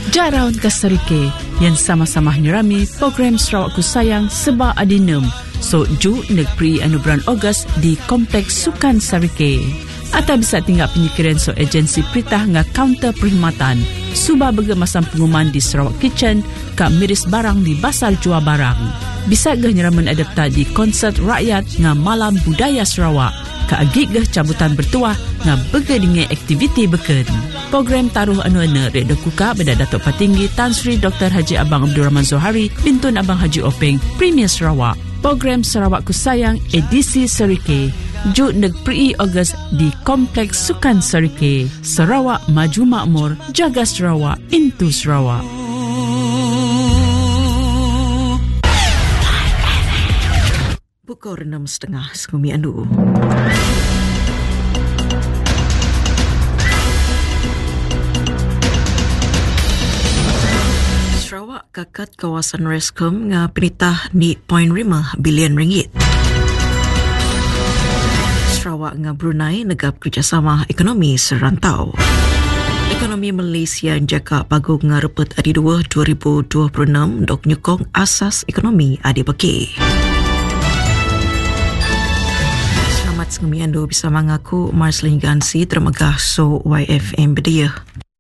Jaraun Kasarike yang sama-sama nyerami program Sarawakku Sayang Seba Adinem. So, ju nek pri anu bulan Ogos di Kompleks Sukan Sarike. Atau bisa tinggal penyikiran so agensi peritah nga kaunter perkhidmatan. Suba bergemasam pengumuman di Sarawak Kitchen, ka miris barang di Basar Jual Barang. Bisa gah nyeraman adapta di konsert rakyat nga Malam Budaya Sarawak. Ka agik gah cabutan bertuah nga bergedingai aktiviti beken. Program taruh anu-anu Redo Kuka beda Datuk Patinggi Tan Sri Dr. Haji Abang Abdul Rahman Zohari, Bintun Abang Haji Openg, Premier Sarawak. Program Sarawakku Sayang edisi Sarike. Jut neg pri Ogos di Kompleks Sukan Sarike. Sarawak maju makmur, jaga Sarawak, into Sarawak. Pukul 6.30 Sekumi Andu. Sarawak kakat kawasan Rescom nga penitah ni 0.5 bilion ringgit. Sarawak nga Brunei negap kerjasama ekonomi serantau. Ekonomi Malaysia jaka pagung nga reput adi 2 2026 dok nyukong asas ekonomi adi beki. Selamat Sekumi Andu bisa mengaku Marcelin Gansi termegah so YFM Bedia.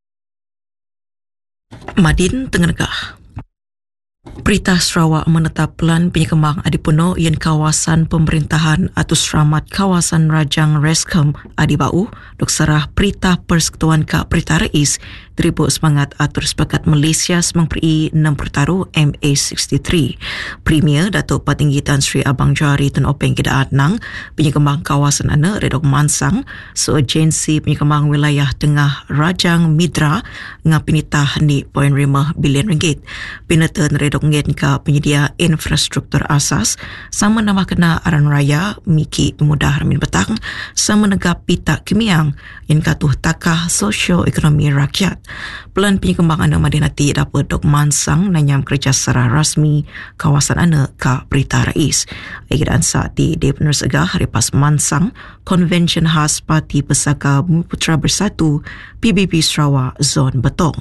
Madin Tenggah. Peritah Sarawak menetap pelan penyekembang adipuno yang kawasan pemerintahan atau seramat kawasan Rajang Rescom Adibau dok serah Peritah Persekutuan Ka Peritah Rais Tribut Semangat Atur Sepakat Malaysia Semang Peri 6 Pertaru MA63. Premier Datuk Patinggi Tan Sri Abang Johari Tun Openg Kedaat Nang penyekembang kawasan ana Redok Mansang so agensi penyekembang wilayah tengah Rajang Midra ngapinitah ni 0.5 bilion ringgit. Pinatan Redok ngen ka penyedia infrastruktur asas sama nama kena aran raya Miki Pemuda Ramin Betang sama negap pita kimiang yang katuh takah sosio-ekonomi rakyat. Pelan penyekembangan Madinati dapat dok mansang nanyam kerja secara rasmi kawasan ana ka Peritah Rais. Aikidan saat di Dewan Segah hari pas mansang Konvensyen khas Parti Pesaka Bumi Putra Bersatu PBB Sarawak Zon Betong.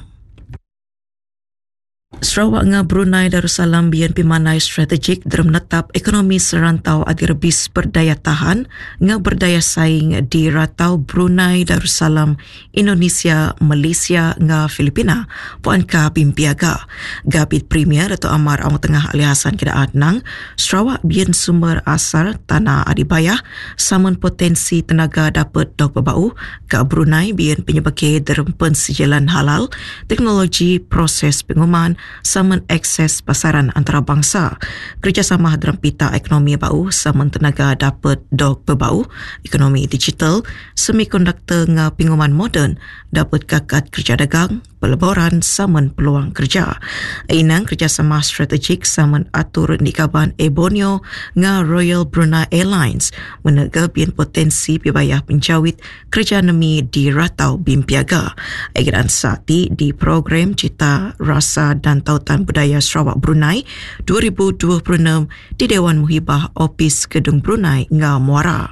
Sarawak nga Brunei Darussalam bian pimanai strategik dalam menetap ekonomi serantau adi rebis berdaya tahan nga berdaya saing di ratau Brunei Darussalam Indonesia Malaysia nga Filipina puan ka bimpiaga. Gabit Premier Dato' Amar Amang Tengah Ali Hassan Kedaat Nang Sarawak bian sumber asal tanah adibaya samun potensi tenaga dapat dok berbau ka Brunei bian penyebabkan dalam pensijalan halal teknologi proses pengumuman saman akses pasaran antarabangsa. Kerjasama dalam pita ekonomi bau saman tenaga dapat dok berbau, ekonomi digital, semikonduktor nga pengumuman moden dapat kakat kerja dagang, peleburan saman peluang kerja. Inang kerjasama strategik saman atur nikaban Borneo nga Royal Brunei Airlines menega bian potensi pibayah penjawit kerja nemi di ratau bimpiaga. Aikiran sakti di program Cita Rasa dan Tautan Budaya Sarawak Brunei 2026 di Dewan Muhibah Opis Gedung Brunei nga Muara.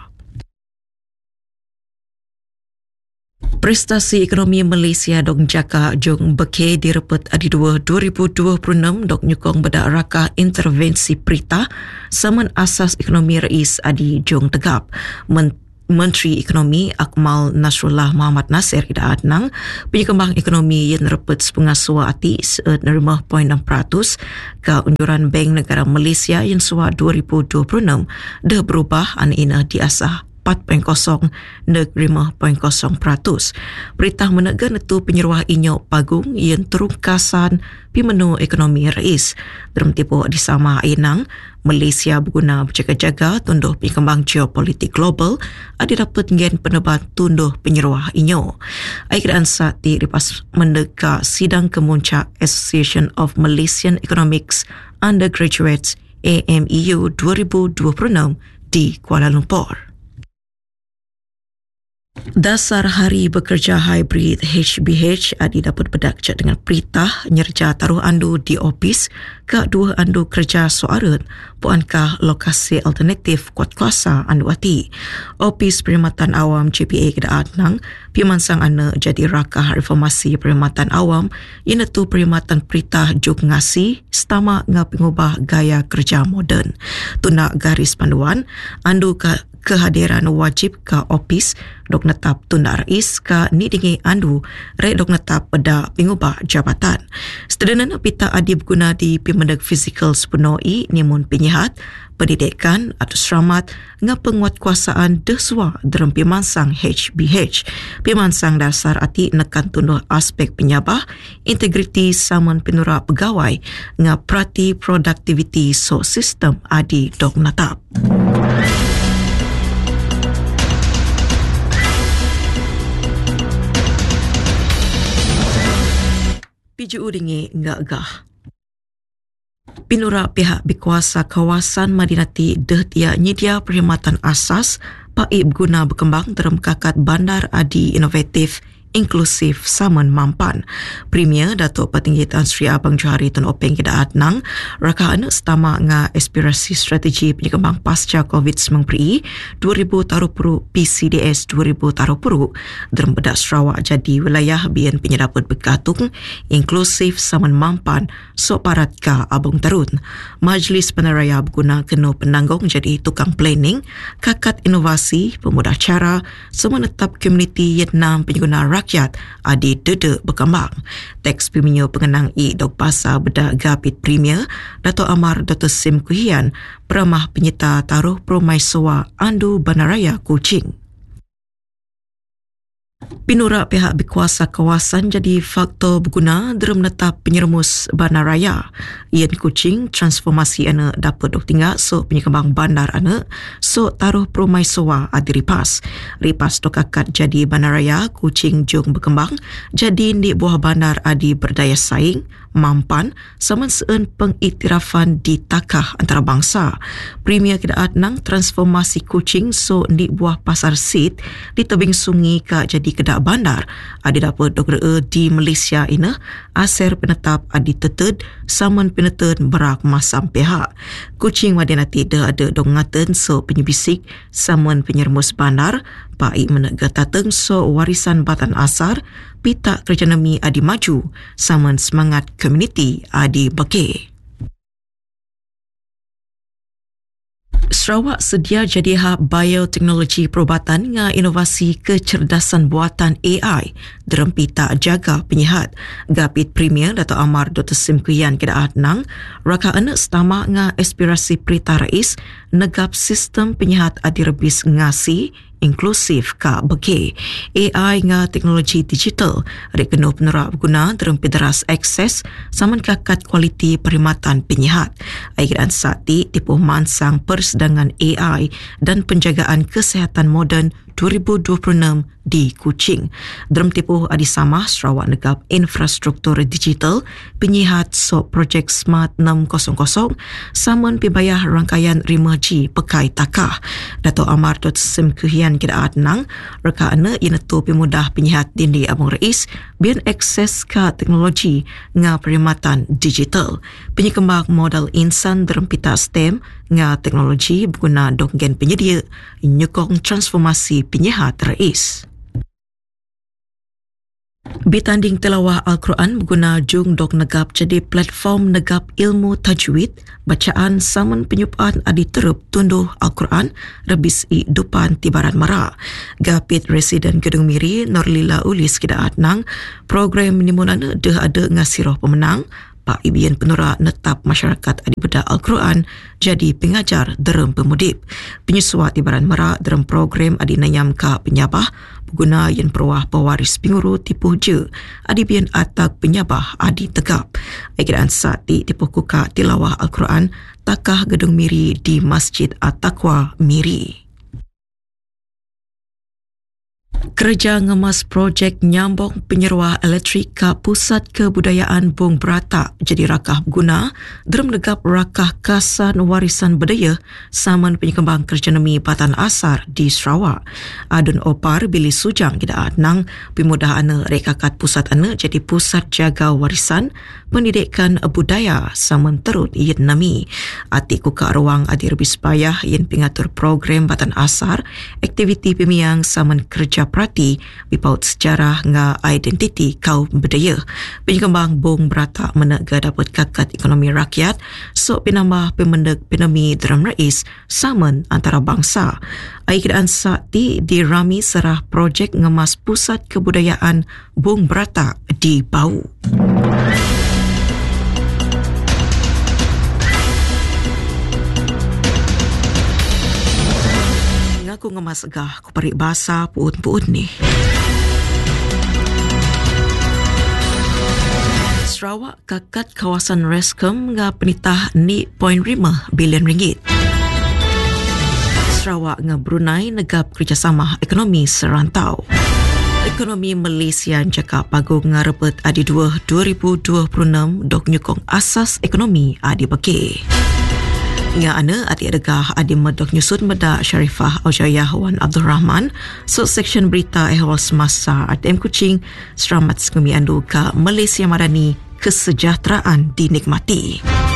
Prestasi ekonomi Malaysia dok jaka jong beke direput adi 2 2026 dok nyukong bedak rakah intervensi perintah saman asas ekonomi rais adi jong tegap. Menteri Ekonomi Akmal Nasrullah Muhammad Nasir Kedaat Nang penyekembang ekonomi yang reput sepengasuh ati 0.6% ke unjuran Bank Negara Malaysia yang suah 2026 dah berubah anina diasah 4.0 neg 5.0%. Peritah menegan itu penyeruah inyok pagung yang terungkasan pimenu ekonomi rais. Dalam tipu di sama inang, Malaysia berguna berjaga-jaga tunduh penyekembang geopolitik global ada dapat ngen penebat tunduh penyeruah inyok. Aikiran sakti ripas mendeka sidang kemuncak Association of Malaysian Economics Undergraduates AMEU 2026 di Kuala Lumpur. Dasar Hari Bekerja Hybrid HBH adi dapat berdakjat dengan perintah nyerja taruh andu di ofis ke dua andu kerja soaran puankah lokasi alternatif kuat kuasa andu ati. Ofis Perkhidmatan Awam JPA Kedah Nang pimansang ana jadi rakah reformasi perkhidmatan awam iaitu perkhidmatan perintah juk ngasi setama ngapingubah gaya kerja moden. Tuna garis panduan andu kehadiran wajib ke ofis dok netap tunda rais ka ni dingi andu re dok netap pada pengubah jabatan. Sedenana pita adib guna di pimendek fizikal sepenuhi nimun penyihat pendidikan atau seramat ngah penguatkuasaan deswa dalam pimansang HBH. Pimansang dasar ati nekan tunduh aspek penyabah, integriti saman penura pegawai ngah perhati produktiviti so sistem adi dok netap. PJU dingi ngagah. Pinura pihak berkuasa kawasan Madinati dehtia nyedia perkhidmatan asas paib guna berkembang dalam kakat bandar adi inovatif inklusif saman mampan. Premier Datuk Petinggi Tan Sri Abang Johari Tun Openg Kedah Nang rakaan setama nga aspirasi strategi penyekembang pasca COVID-19 2020 PCDS 2020 dalam bedak Sarawak jadi wilayah bian penyedapat berkatung inklusif saman mampan sok parat ka Abang Tarun. Majlis Penaraya berguna kena penanggung jadi tukang planning, kakat inovasi, pemudah cara, semenetap komuniti Vietnam pengguna rakyat adi dede berkembang. Teks peminyo pengenang dok pasar bedak Gapit Premier Dato' Amar Dr. Sim Kuhian peramah penyita taruh Permaisowa Andu Bandaraya Kuching. Pinura pihak berkuasa kawasan jadi faktor berguna dalam menetap penyeremus bandaraya. Ian Kuching transformasi anak dapat dok tinggal so penyekembang bandar anak so taruh Permaisowa adi ripas. Ripas dok akad jadi bandaraya Kuching jung berkembang jadi di buah bandar adi berdaya saing mampan saman seun pengiktirafan di takah antarabangsa. Premier Kedah Nang transformasi Kuching so di buah pasar sit di tebing sungai ka jadi kedak bandar adi dapat dok di Malaysia ina aser penetap adi teted saman peneted berak masam pihak. Kuching Madinati dah ada dok ngaten so penyebisik saman penyeremus bandar pai menegak tateng so warisan batan asar pita kerjanami adi maju saman semangat komuniti adi beke. Sarawak sedia jadi hub bioteknologi perubatan dengan inovasi kecerdasan buatan AI dalam pita jaga penyihat. Gapit Premier Dato' Amar Dr. Sim Kuhian Kedah Nang rakaan setama dengan aspirasi Perintah Rais negap sistem penyihat adirebis ngasi inklusif ka beke. AI nga teknologi digital rekeno penerak berguna dalam pederas akses saman kakat kualiti perkhidmatan penyihat. Aikiran sati tipuh mansang persedangan AI dan penjagaan kesihatan moden 2026 di Kuching. Dalam tipuh adisama Sarawak negap infrastruktur digital penyihat sok projek Smart 600 saman pibayah rangkaian 5G pekai takah. Dato' Amar Dr. Sim Kuhian Kedah Nang rekaana inetu pemudah penyihat dindi Abang Rais bian akses ke teknologi nga perkhidmatan digital. Penyekembang modal insan dalam pita STEM nga teknologi berguna donggen penyedia nyokong transformasi penyihat Rais. Bitanding tilawah Al-Quran berguna jung dok negap jadi platform negap ilmu tajwid, bacaan saman penyupaan adi terup tunduh Al-Quran rebis i dupan tibaran mara. Gapit Residen Gedung Miri Norlila Ulis Kedah Nang program minimunana dah ada ngasiroh pemenang Pak Ibian Penura netap masyarakat adi bedah Al-Quran jadi pengajar dalam pemudip. Penyusuat tibaran merak dalam program adi nayam ka penyabah berguna yang perwah pewaris pinguru tipuh je adi bian atak penyabah adi tegap. Akhiran sati tipuh kuka tilawah Al-Quran takah Gedung Miri di Masjid At-Taqwa Miri. Kerja ngemas projek nyambung penyeruah elektrik ke Pusat Kebudayaan Bung Beratak jadi rakah berguna dalam negap rakah kasan warisan budaya Saman Penyekembang Kerjanemi Batan Asar di Sarawak. Adun Opar Billy Sujang tidak nang pemudah anak rekakat pusat anak jadi pusat jaga warisan pendidikan budaya Saman Terut Yen Nami. Atik kuka ruang adir bispayah yen pengatur program Batan Asar aktiviti pemiang Saman kerja perhati bipaut sejarah nga identiti kaum budaya. Penyekembang Bung Beratak menega dapat kakat ekonomi rakyat sok penambah pemendek penemi dalam rais Saman antara bangsa. Aikidaan sakti dirami serah projek ngemas Pusat Kebudayaan Bung Beratak di Bau. Aku ngemas gah ku parik bahasa puut-puut ni. Sarawak kakat kawasan Rescom nga penitah ni 0.5 bilion ringgit. Sarawak nga Brunei negap kerjasama ekonomi serantau. Ekonomi Malaysia cakap pagung nga repet adi 2026 dok nyukong asas ekonomi adi bagi. Nga ana ati adegah adi medok nyusut medak Syarifah Aujayah Wan Abdul Rahman so seksyen berita ehwal semasa ATM Kuching seramat sekumi andu ka Malaysia Madani kesejahteraan dinikmati.